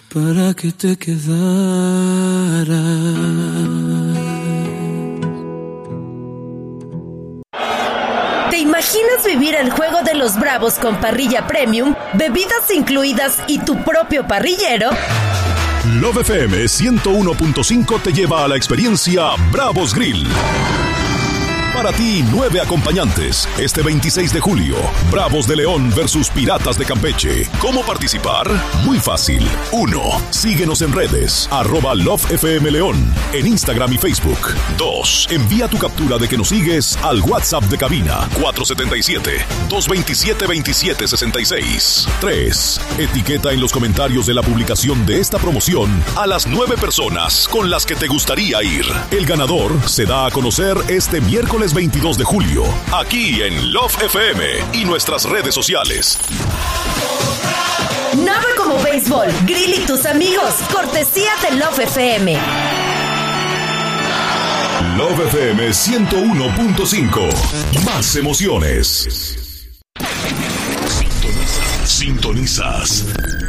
para que te quedaras. ¿Te imaginas vivir el juego de los Bravos con parrilla premium, bebidas incluidas y tu propio parrillero? Love FM 101.5 te lleva a la experiencia Bravos Grill. Para ti, 9 acompañantes. Este 26 de julio, Bravos de León versus Piratas de Campeche. ¿Cómo participar? Muy fácil. 1. Síguenos en redes, @LoveFMLeón, en Instagram y Facebook. 2. Envía tu captura de que nos sigues al WhatsApp de cabina, 477-227-2766. 3. Etiqueta en los comentarios de la publicación de esta promoción a las 9 personas con las que te gustaría ir. El ganador se da a conocer este miércoles 22 de julio, aquí en Love FM y nuestras redes sociales. Nada como béisbol, Grill y tus amigos, cortesía de Love FM. Love FM 101.5, más emociones. Sintonizas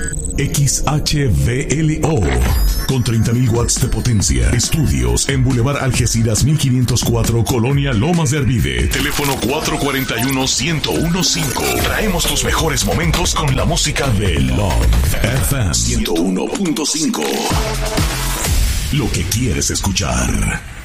XHVLO con 30.000 watts de potencia. Estudios en Boulevard Algeciras 1504, Colonia Lomas de Arvide. Teléfono 441-1015. Traemos tus mejores momentos con la música de Love FM 101.5. Lo que quieres escuchar.